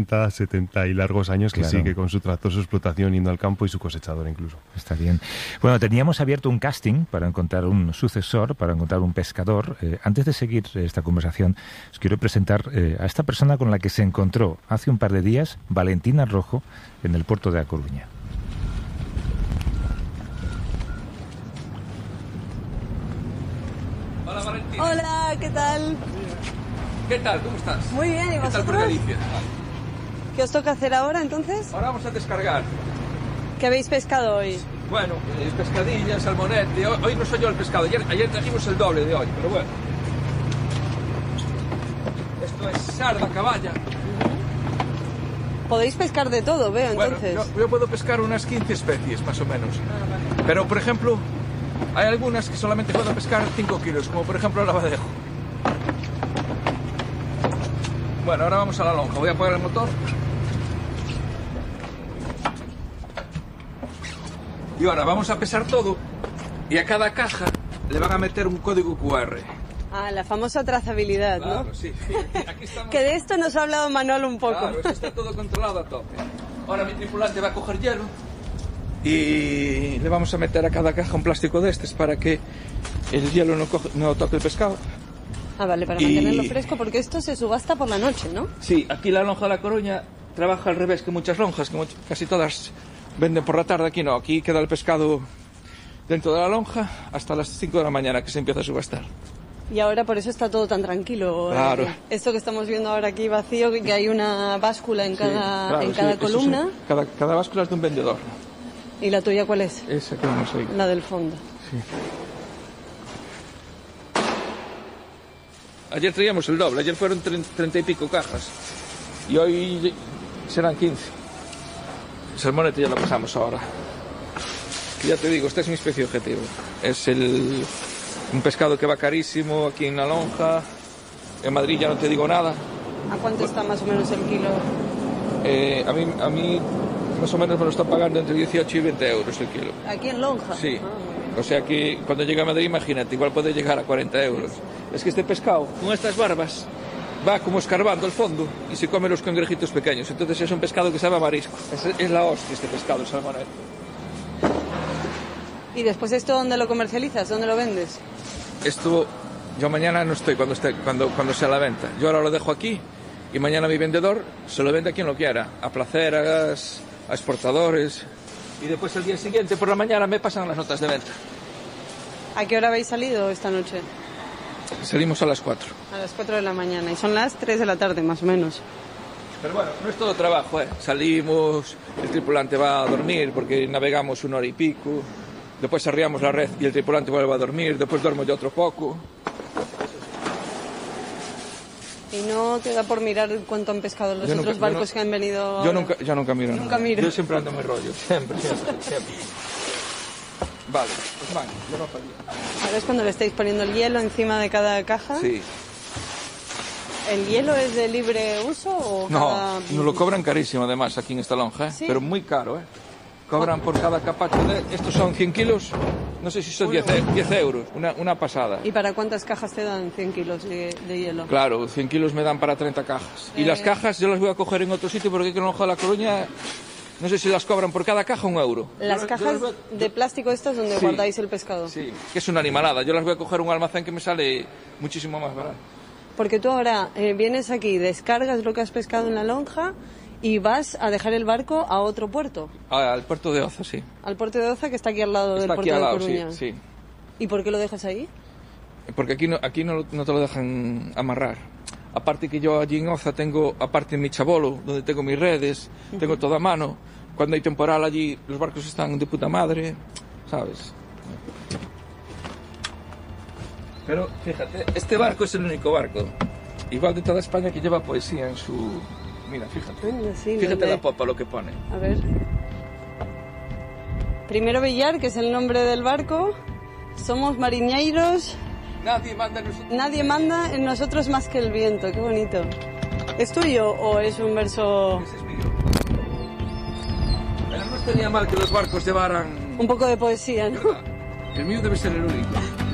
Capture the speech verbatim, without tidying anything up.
setenta y largos años que Claro. sigue con su tractor, su explotación, yendo al campo y su cosechadora incluso. Está bien. Bueno, teníamos abierto un casting para encontrar un sucesor, para encontrar un pescador. Eh, antes de seguir esta conversación, os quiero presentar eh, a esta persona con la que se encontró hace un par de días Valentina Rojo en el puerto de A Coruña. Hola, Valentina. Hola, ¿qué tal? ¿Qué tal? ¿Cómo estás? Muy bien, ¿y ¿Qué tal por vosotros? Galicia? ¿Qué os toca hacer ahora entonces? Ahora vamos a descargar. ¿Qué habéis pescado hoy? Bueno, eh, pescadilla, salmonete. Hoy, hoy no soy yo el pescado. Ayer, ayer trajimos el doble de hoy, pero bueno. Esto es sarda, caballa. Podéis pescar de todo, veo, Bueno, entonces. yo, yo puedo pescar unas quince especies, más o menos. Pero, por ejemplo, hay algunas que solamente puedo pescar cinco kilos, como por ejemplo el abadejo. Bueno, ahora vamos a la lonja. Voy a apagar el motor. Y ahora vamos a pesar todo. Y a cada caja le van a meter un código cu erre. Ah, la famosa trazabilidad, Claro, ¿no? sí, sí. Aquí, aquí estamos. Que de esto nos ha hablado Manolo un poco. Claro, eso está todo controlado a tope. Ahora mi tripulante va a coger hielo y le vamos a meter a cada caja un plástico de estos para que el hielo no, coge- no toque el pescado. Ah, vale, para Y- mantenerlo fresco, porque esto se subasta por la noche, ¿no? Sí, aquí la lonja de La Coruña trabaja al revés que muchas lonjas, que much- casi todas venden por la tarde. Aquí no, aquí queda el pescado dentro de la lonja hasta las cinco de la mañana que se empieza a subastar. Y ahora por eso está todo tan tranquilo. Claro. Eh, Esto que estamos viendo ahora aquí vacío, que que hay una báscula en Sí, cada, claro, en sí, cada eso es columna. un- cada, cada báscula es de un vendedor. ¿Y la tuya cuál es? Esa que vamos ahí. La del fondo. Ayer traíamos el doble, ayer fueron tre- treinta y pico cajas y hoy serán quince. El salmonete ya lo pasamos ahora. Y ya te digo, esta es mi especie objetivo. Es el, un pescado que va carísimo aquí en la lonja. En Madrid ya no te digo nada. ¿A cuánto está más o menos el kilo? Eh, a, mí, a mí más o menos me lo está pagando entre dieciocho y veinte euros el kilo. ¿Aquí en Lonja? Sí. Ah, muy bien. O sea que cuando llega a Madrid, imagínate, igual puede llegar a cuarenta euros. Es que este pescado, con estas barbas, va como escarbando el fondo y se come los cangrejitos pequeños. Entonces es un pescado que sabe a marisco. Es, es la hostia este pescado, el salmonete. ¿Y después esto dónde lo comercializas? ¿Dónde lo vendes? Esto, yo mañana no estoy cuando, esté, cuando, cuando sea la venta. Yo ahora lo dejo aquí y mañana mi vendedor se lo vende a quien lo quiera. A placeras, a exportadores. Y después el día siguiente por la mañana me pasan las notas de venta. ¿A qué hora habéis salido esta noche? Salimos a las cuatro. A las cuatro de la mañana. Y son las tres de la tarde, más o menos. Pero bueno, no es todo trabajo, ¿eh? Salimos, el tripulante va a dormir porque navegamos una hora y pico. Después arriamos la red y el tripulante vuelve a dormir. Después duermo yo otro poco. ¿Y no te da por mirar cuánto han pescado los Yo otros nunca- yo barcos no- que han venido Yo ahora? nunca, yo nunca miro Nunca nada. miro. Yo siempre ando en mi rollo. Siempre, siempre, siempre. Vale, pues van, yo no fallé. Ahora es cuando le estáis poniendo el hielo encima de cada caja. Sí. ¿El hielo es de libre uso o No, cada... nos lo cobran carísimo además aquí en esta lonja, ¿eh? ¿Sí? Pero muy caro, ¿eh? Cobran por cada capacho de... Estos son cien kilos, no sé si son diez, e- diez euros, una, una pasada. ¿Y para cuántas cajas te dan cien kilos de, de hielo? Claro, cien kilos me dan para treinta cajas. Y Eh. las cajas yo las voy a coger en otro sitio porque aquí en la Lonja de La Coruña no sé si las cobran por cada caja un euro. Las Yo- yo cajas las voy a- de plástico estas donde Sí. guardáis el pescado. Sí, que es una animalada. Yo las voy a coger a un almacén que me sale muchísimo más barato. Porque tú ahora eh, vienes aquí, descargas lo que has pescado en la lonja y vas a dejar el barco a otro puerto, Ah, al puerto de Oza, sí. al puerto de Oza que está aquí al lado Está del aquí puerto al de lado, Coruña. sí, sí. ¿Y por qué lo dejas ahí? Porque aquí no, aquí no, no te lo dejan amarrar. Aparte que yo allí en Oza tengo, aparte mi chabolo, donde tengo mis redes, tengo todo a mano. Cuando hay temporal allí, los barcos están de puta madre, ¿sabes? Pero fíjate, este barco es el único barco, igual de toda España, que lleva poesía en su... Mira, fíjate. Anda, sí, Fíjate lo de- la popa lo que pone. A ver. Primero Villar, que es el nombre del barco. Somos mariñeiros. Nadie manda en nosotros. Nadie manda en nosotros más que el viento. Qué bonito. ¿Es tuyo o es un verso...? Ese es mío. Pero no estaría mal que los barcos llevaran... Un poco de poesía, ¿no? El mío debe ser el único.